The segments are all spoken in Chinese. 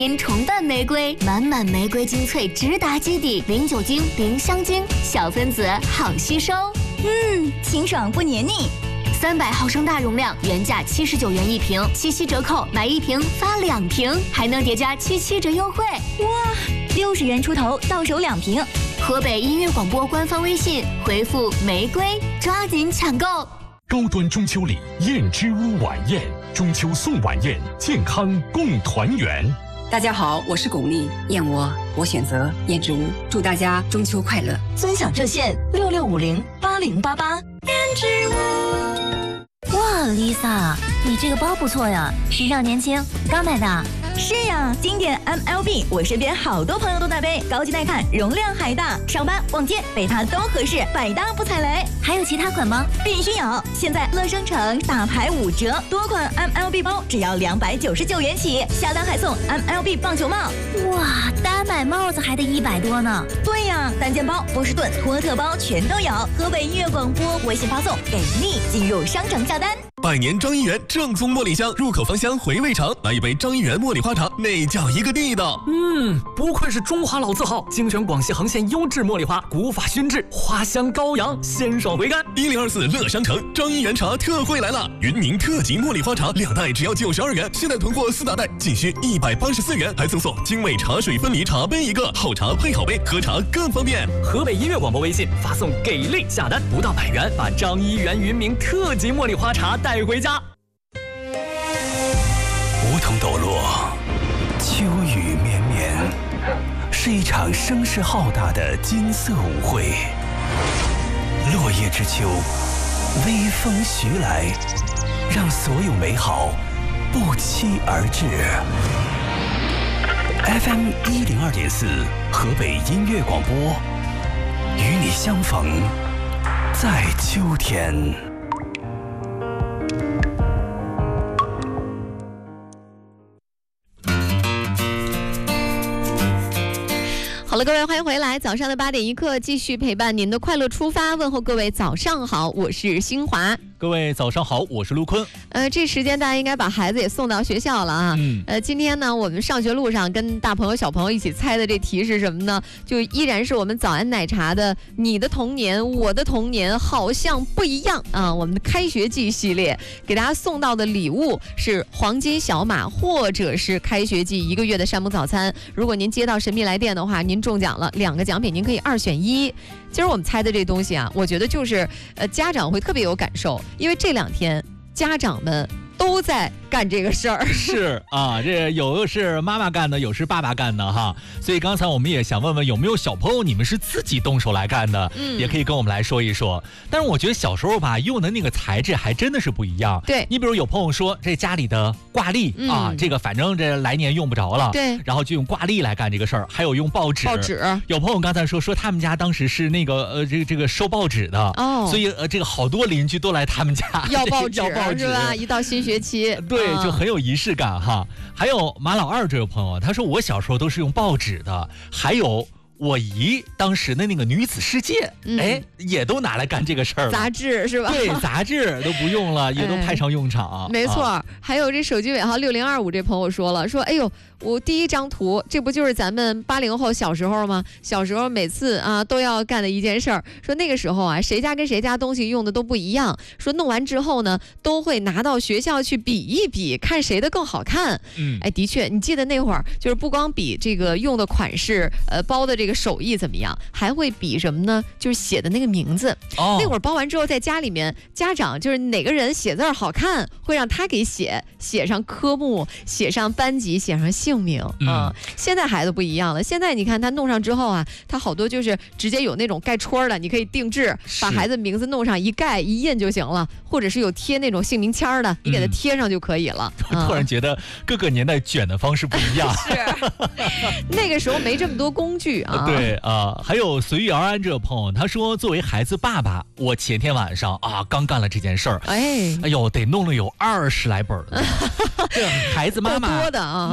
因重瓣玫瑰，满满玫瑰精粹直达基底，零酒精、零香精，小分子好吸收。 清爽不黏腻。 300毫升大容量，原价79元一瓶，77折扣，买1瓶发2瓶，还能叠加77折优惠。 哇，60元出头到手2瓶。 河北音乐广播官方微信回复玫瑰，抓紧抢购。 高端中秋礼，燕之屋晚宴，中秋送晚宴，健康共团圆。 大家好，我是巩俐，燕窝我选择燕之屋，祝大家中秋快乐。 尊享热线66508088。 燕之屋。 哇 ，Lisa， 你这个包不错呀，时尚年轻，刚买的。 是呀，经典 MLB， 我身边好多朋友都在背，高级耐看，容量还大，上班逛街背它都合适，百搭不踩雷。 还有其他款吗？ 必须有！现在乐生城大牌5折，多款 MLB 包只要299元起，下单还送 MLB 棒球帽。 哇，单买帽子还得100多呢。 对呀，单件包、波士顿、托特包全都有。河北音乐广播微信发送给力，进入商城下单。 百年张一元正宗茉莉香，入口芳香，回味长。来一杯张一元茉莉花茶，那叫一个地道。 不愧是中华老字号，精选广西恒县优质茉莉花，古法熏制，花香高扬，鲜爽回甘。 1024乐商城张一元茶特惠来了，云宁特级茉莉花茶2袋只要92元，现在囤货4大袋仅需184元，还赠送精美茶水分离茶杯1个，好茶配好杯，喝茶更方便。 河北音乐广播微信发送给力，下单不到100元，把张一元云明特级茉莉花茶带回家。 梧桐抖落，秋雨绵绵，是一场声势浩大的金色舞会。落叶之秋，微风徐来，让所有美好不期而至。FM 102.4，河北音乐广播，与你相逢在秋天。 好了，各位欢迎回来，早上的8点1刻，继续陪伴您的快乐出发，问候各位早上好，我是新华。 各位早上好，我是陆坤。 这时间大家应该把孩子也送到学校了啊。今天呢，我们上学路上跟大朋友小朋友一起猜的这题是什么呢？就依然是我们早安奶茶的你的童年我的童年好像不一样啊。我们的开学季系列给大家送到的礼物是黄金小马，或者是开学季1个月的山姆早餐。如果您接到神秘来电的话，您中奖了2个奖品，您可以2选1。今儿我们猜的这东西啊，我觉得就是家长会特别有感受，因为这2天家长们都在干这个事儿。 是啊，这有是妈妈干的，有是爸爸干的哈。所以刚才我们也想问问，有没有小朋友你们是自己动手来干的？也可以跟我们来说一说。但是我觉得小时候吧，用的那个材质还真的是不一样。 对， 你比如有朋友说这家里的挂历啊，这个反正这来年用不着了， 对， 然后就用挂历来干这个事儿。还有用报纸，有朋友刚才说他们家当时是那个这个收报纸的哦，所以这个好多邻居都来他们家要报纸是吧？一到新学期， 对，就很有仪式感哈。还有马老二这位朋友，他说我小时候都是用报纸的，还有我姨当时的那个女子世界，也都拿来干这个事儿了。 杂志是吧？ 对，杂志都不用了，也都派上用场。 没错，还有这手机尾号6025这朋友说了，说哎呦，我第一张图，这不就是咱们80后小时候吗？小时候每次啊都要干的一件事儿。说那个时候啊，谁家跟谁家东西用的都不一样。说弄完之后呢，都会拿到学校去比一比，看谁的更好看。的确，你记得那会儿就是不光比这个用的款式，包的这个手艺怎么样，还会比什么呢？就是写的那个名字。那会儿包完之后，在家里面，家长就是哪个人写字好看，会让他给写上科目，写上班级，写上姓名。现在孩子不一样了，现在你看他弄上之后啊，他好多就是直接有那种盖戳的，你可以定制，把孩子名字弄上一盖一印就行了，或者是有贴那种姓名签的，你给他贴上就可以了。 突然觉得各个年代卷的方式不一样。 是，那个时候没这么多工具啊。 对啊，还有随遇而安这个朋友，他说作为孩子爸爸，我前天晚上啊刚干了这件事儿，哎呦得弄了有20来本。这孩子妈妈弄的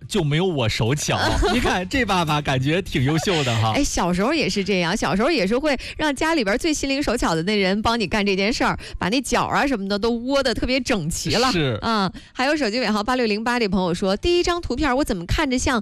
就没有我手巧。你看这爸爸感觉挺优秀的哈。 哎，小时候也是这样，小时候也是会让家里边最心灵手巧的那人帮你干这件事儿，把那角啊什么的都窝得特别整齐了。 是啊，还有手机尾号8608这朋友说，第一张图片我怎么看着像